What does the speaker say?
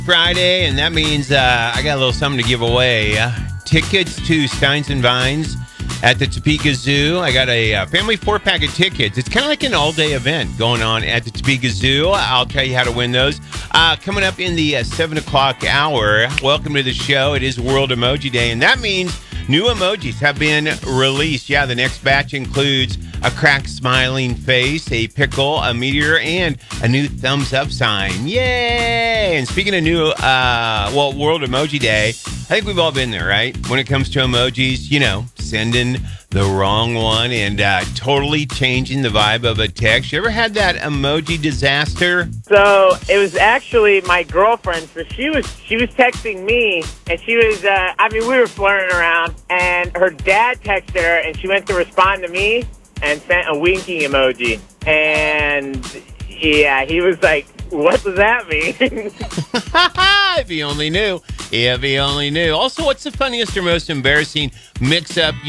Friday, and that means I got a little something to give away. Tickets to Steins and Vines at the Topeka Zoo. I got a family 4-pack of tickets. It's kind of like an all-day event going on at the Topeka Zoo. I'll tell you how to win those. Coming up in the 7 o'clock hour, welcome to the show. It is World Emoji Day, and that means new emojis have been released. Yeah, the next batch includes a cracked smiling face, a pickle, a meteor, and a new thumbs up sign. Yay! And speaking of new, World Emoji Day, I think we've all been there, right? When it comes to emojis, sending the wrong one and totally changing the vibe of a text. You ever had that emoji disaster? So it was actually my girlfriend. So she was texting me, and she was, we were flirting around, and her dad texted her, and she went to respond to me and sent a winking emoji. And yeah, he was like, what does that mean? If he only knew. If he only knew. Also, what's the funniest or most embarrassing mix-up